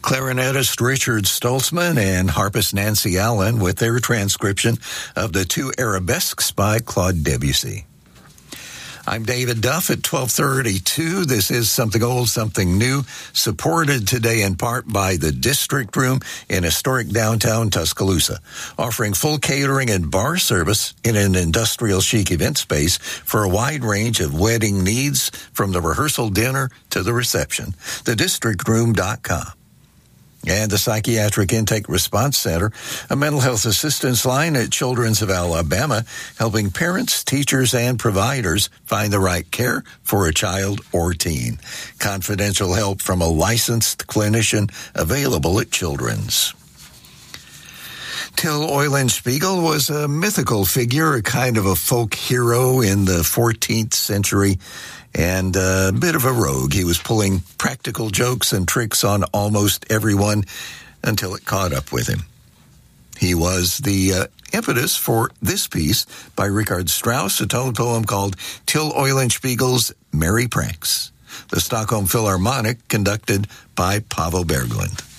Clarinetist Richard Stoltzman and harpist Nancy Allen with their transcription of the two arabesques by Claude Debussy. I'm David Duff at 1232. This is Something Old, Something New, supported today in part by the District Room in historic downtown Tuscaloosa, offering full catering and bar service in an industrial chic event space for a wide range of wedding needs, from the rehearsal dinner to the reception. TheDistrictRoom.com. And the Psychiatric Intake Response Center, a mental health assistance line at Children's of Alabama, helping parents, teachers, and providers find the right care for a child or teen. Confidential help from a licensed clinician available at Children's. Till Eulenspiegel was a mythical figure, a kind of a folk hero in the 14th century, and a bit of a rogue. He was pulling practical jokes and tricks on almost everyone until it caught up with him. He was the impetus for this piece by Richard Strauss, a tone poem called Till Eulenspiegel's Merry Pranks. The Stockholm Philharmonic, conducted by Paavo Berglund.